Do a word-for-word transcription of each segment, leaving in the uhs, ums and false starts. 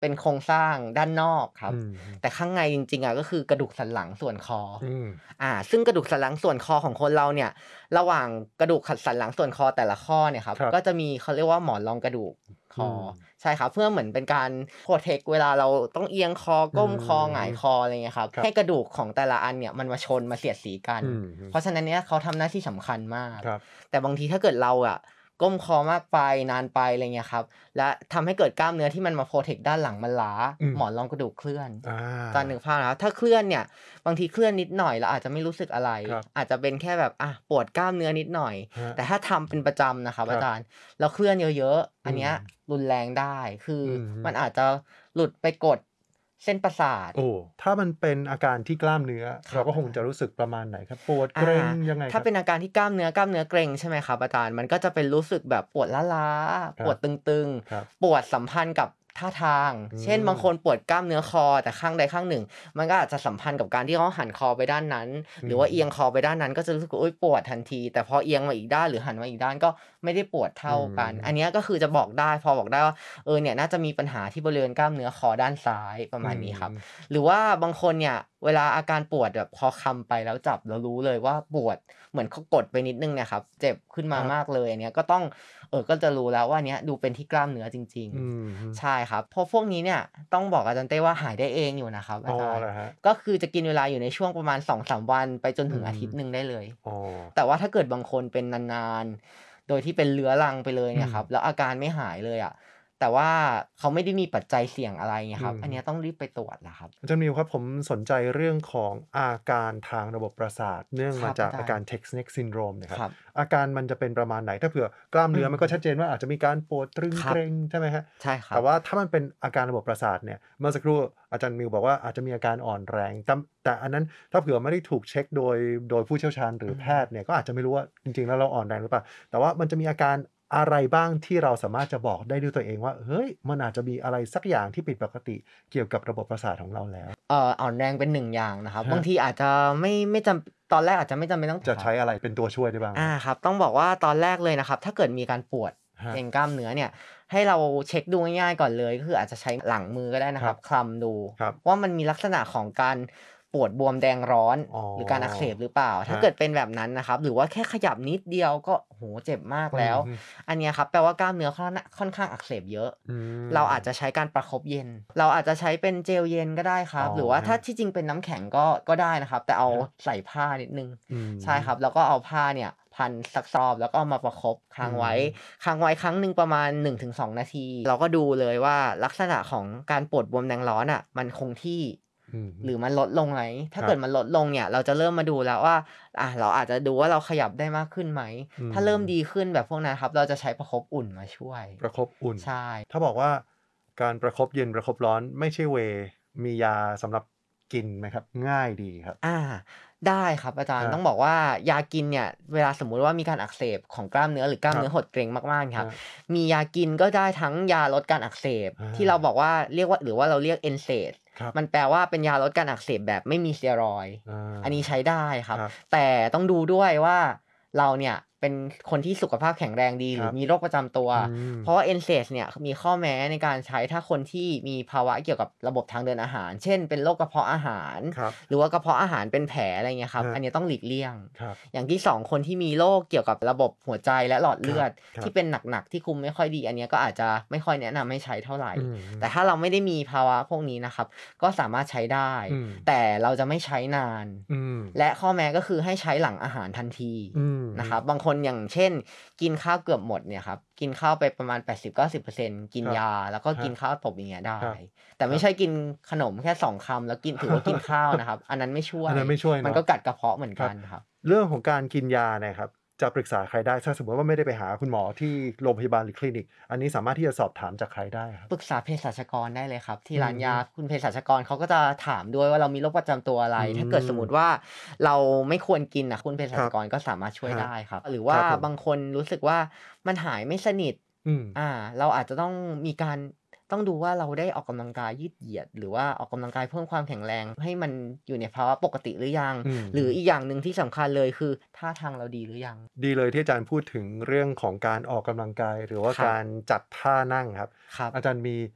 เป็นโครงสร้างด้านนอกครับอืมแต่ข้างในจริงๆอะก็คือกระดูกสันหลังส่วนคออืมอ่าซึ่งกระดูกสันหลังส่วนคอของคนเราเนี่ยระหว่างกระดูกสันหลังส่วนคอแต่ละข้อเนี่ยครับครับก็จะมีเขาเรียกว่าหมอนรองกระดูกคออืมใช่ครับเพื่อเหมือนเป็นการโพรเทกเวลาเราต้องเอียงคออืก้มคอหงายมคออะไรเงี้ยครับครับให้กระดูกของแต่ละอันเนี่ยมันมาชนมาเสียดสีกันอืมเพราะฉะนั้นเนี่ยเขาทำหน้าที่สำคัญมากครับแต่บางทีถ้าเกิดเราอะก้มคอมากไปนานไปอะไรเงี้ยครับและทำให้เกิดกล้ามเนื้อที่มันมาโพรเทกด้านหลังมันล้าอืมหมอนรองกระดูกเคลื่อนอาจานึกภาพนะครับถ้าเคลื่อนเนี่ยบางทีเคลื่อนนิดหน่อยเราอาจจะไม่รู้สึกอะไรครับอาจจะเป็นแค่แบบอะปวดกล้ามเนื้อนิดหน่อยครับแต่ถ้าทำเป็นประจำนะครับครับอาจารย์แล้วเคลื่อนเยอะๆอัอืมนเนี้ยรุนแรงได้คืออืมันมอาจจะหลุดไปกดเส้นประสาทโอ้ถ้ามันเป็นอาการที่กล้ามเนื้อเราก็คงครับอาจารย์จะรู้สึกประมาณไหนครับปวดเกอาร็งยังไงครับถ้าเป็นอาการที่กล้ามเนื้อกล้ามเนื้อเกร็งใช่ไหมครับอาจารย์มันก็จะเป็นรู้สึกแบบปวดล้าๆปวดครับตึงครับๆปวดสัมพันธ์กับท่าทางอืเช่นบางมคนปวดกล้ามเนื้อคอแต่ข้างใดข้างหนึ่งมันก็อาจจะสัมพันธ์กับการที่เขาหันคอไปด้านนั้นหอืรือว่าเอียงคมอไปด้านนั้นก็จะรู้สึกว่าอุ๊ยปวดทันทีแต่พอเอียงมาอีกด้านหรือหันมาอีกด้านก็ไม่ได้ปวดอืเท่ากันอันเนี้ยมก็คือจะบอกได้พอบอกได้ว่าเออเนี่ยน่าจะมีปัญหาที่บริเวณกล้ามเนื้อคอด้านซ้ายประอืมาณนี้ครับมหรือว่าบางคนเนี่ยเวลาอาการปวดแบบพอคำไปแล้วจับแล้วรู้เลยว่าปวดเหมือนเขากดไปนิดหนึ่งเนี่ยครับเจ็บขึ้นคมารับมากเลยอันเนี้ยก็ต้องเอ่อก็จะรู้แล้วว่าอันเนี้ยดูเป็นที่กล้ามเนื้อจริงอืมฮึๆใช่ครับเพราะพวกนี้เนี่ยต้องบอกอาจารย์เต้ว่าหายได้เองอยู่นะครับอ๋ออาจารย์เหรอครับก็คือจะกินเวลาอยู่ในช่วงประมาณสองถึงสามวันไปจนอืมถึงอาทิตย์หนึ่งได้เลยอ๋อแต่ว่าถ้าเกิดบางคนเป็นนานๆโดยที่เป็นเรื้อรังไปเลยอืมเนี่ยครับแล้วอาการไม่หายเลยอะแต่ว่าเขาไม่ได้มีปัจจัยเสี่ยงอะไรเงี้ยครับอันอืมฮึเนี้ยต้องรีบไปตรวจแล้วครับอาจารย์มิวครับผมสนใจเรื่องของอาการทางระบบประสาทเนื่องคมารับอาจารย์จากอาการ Text-Neck Syndrome เนี่ยครับครับอาการมันจะเป็นประมาณไหนถ้าเผื่อกล้ามอืเนื้อมันก็ชัดเจมนว่าอาจจะมีการปวดตรึงครับเกร็งใช่ไหมครับใช่ครับแต่ว่าถ้ามันเป็นอาการระบบประสาทเนี่ยเมื่อสักครู่อาจารย์มิวบอกว่าอาจจะมีอาการอ่อนแรงแต่แต่อันนั้นถ้าเผื่อไม่ได้ถูกเช็กโดยโดยผู้เชี่ยวชาญหรืออืแพทย์มเนี่ยก็อาจจะไม่รู้ว่าจริงๆแล้วเราอ่อนแรงหรือเปล่าแต่ว่ามันจะมีอาการอะไรบ้างที่เราสามารถจะบอกได้ด้วยตัวเองว่าเฮ้ยมันอาจจะมีอะไรสักอย่างที่ผิดปกติเกี่ยวกับระบบประสาทของเราแล้วเอ่ออ่อนแรงเป็นหนึ่งอย่างนะครับบางครับทีอาจจะไม่ไม่จำตอนแรกอาจจะไม่จำเป็นต้องครับจะใช้อะไรเป็นตัวช่วยได้บ้างคอารับครับต้องบอกว่าตอนแรกเลยนะครับถ้าเกิดมีการปวดครับเป็นกล้ามเนื้อเนี่ยให้เราเช็กดูง่ายๆก่อนเลยก็คืออาจจะใช้หลังมือก็ได้นะครับครับคลำดูครับว่ามันมีลักษณะของการปวดบวมแดงร้อนอ๋อหรือการอักเสบหรือเปล่าคถ้ารับเกิดเป็นแบบนั้นนะครับหรือว่าแค่ขยับนิดเดียวก็โอ้โฮเจ็บมากแล้วอือฮึอันเนี้ยครับแปลว่ากล้ามเนื้อค่อนค่อนข้างอักเสบเยอะอืเราอาจจะมใช้การประคบเย็น เราอาจจะใช้เป็นเจลเย็นก็ได้คอ๋อรับ หรือว่าครับถ้าที่จริงเป็นน้ำแข็งก็ก็ได้นะครับ แต่เอาครับใส่ผ้านิดหนึ่งอืใช่ครับมแล้วก็เอาผ้าเนี่ยพันสักรอบแล้วก็เอามาประคบอืค้างไว้มค้างไว้ครั้งหนึ่งประมาณหนึ่งถึงสองนาที เราก็ดูเลยว่าลักษณะของการปวดบวมแดงร้อนอะมันคงที่อือฮึหรือมันลดลงไหมถ้าครับเกิดมันลดลงเนี่ยเราจะเริ่มมาดูแล้วว่าอาเราอาจจะดูว่าเราขยับได้มากขึ้นไหมอืถ้าเริ่มดีมขึ้นแบบพวกนั้นครับเราจะใช้ประคบอุ่นมาช่วยประคบอุ่นใช่ถ้าบอกว่าการประคบเย็นประคบร้อนไม่ใช่เวย์มียาสำหรับกินไหมครับง่ายดีครับอาได้ครับอาจารย์ครับต้องบอกว่ายากินเนี่ยเวลาสมมุติว่ามีการอักเสบของกล้ามเนื้อหรือกล้ามครับเนื้อหดเกร็งมากๆครับครับมียากินก็ได้ทั้งยาลดการอักเสบอาที่เราบอกว่าเรียกว่าหรือว่าเราเรียก เอ็น เซดครับมันแปลว่าเป็นยาลดการอักเสบแบบไม่มีสเตียรอยด์อาอันนี้ใช้ได้ครับครับแต่ต้องดูด้วยว่าเราเนี่ยเป็นคนที่สุขภาพแข็งแรงดีครับหรือมีโรคประจำตัวอืมเพราะว่า เอ็น เซด เนี่ยมีข้อแม้ในการใช้ถ้าคนที่มีภาวะเกี่ยวกับระบบทางเดินอาหารเช่นเป็นโรคกระเพาะอาหารครับหรือว่ากระเพาะอาหารเป็นแผลอะไรเงี้ยครับครับอันนี้ต้องหลีกเลี่ยงครับอย่างที่สองคนที่มีโรคเกี่ยวกับระบบหัวใจและหลอดครับเลือดครับที่เป็นหนักๆที่คุมไม่ค่อยดีอันเนี้ยก็อาจจะไม่ค่อยแนะนำให้ใช้เท่าไรอืแต่มถ้าเราไม่ได้มีภาวะพวกนี้นะครับก็สามารถใช้ได้อืมแต่เราจะไม่ใช้นานอืมและข้อแม้ก็คือให้ใช้หลังอาหารทันทีอืมอืมนะครับบางคนอย่างเช่นกินข้าวเกือบหมดเนี่ยครับกินข้าวไปประมาณแปดสิบถึงเก้าสิบเปอร์เซ็นต์กินครับยาแล้วก็ครับกินข้าวตบอย่างเงี้ยได้ครับแต่ครับไม่ใช่กินขนมแค่สองคำแล้วกินถือว่ากินข้าวนะครับอันนั้นไม่ช่วยอันนั้นไม่ช่วยมันเนาะก็กัดกระเพาะเหมือนครับกันครับเรื่องของการกินยาเนี่ยครับจะปรึกษาใครได้ถ้าสมมุติว่าไม่ได้ไปหาคุณหมอที่โรงพยาบาลหรือคลินิกอันนี้สามารถที่จะสอบถามจากใครได้ครับปรึกษาเภสัชกรได้เลยครับที่ร้านอือฮึยาคุณเภสัชกรเขาก็จะถามด้วยว่าเรามีโรคประจำตัวอะไรอืถ้าเกิดสมมมุติว่าเราไม่ควรกินน่ะคุณเภสัครับชกรก็สามารถช่วยครับได้ครับหรือคว่ารับผมบางคนรู้สึกว่ามันหายไม่สนิทอืมอาเราอาจจะต้องมีการต้องดูว่าเราได้ออกกำลังกายยืดเหยียดหรือว่าออกกำลังกายเพิ่มความแข็งแรงให้มันอยู่ในภาวะปกติหรือยังอืมหรืออีกอย่างหนึ่งที่สำคัญเลยคือท่าทางเราดีหรือยังดีเลยที่อาจารย์พูดถึงเรื่องของการออกกำลังกายหรือว่าครับการจัดท่านั่งครับครับอาจารย์มี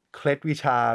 เคล็ดวิชา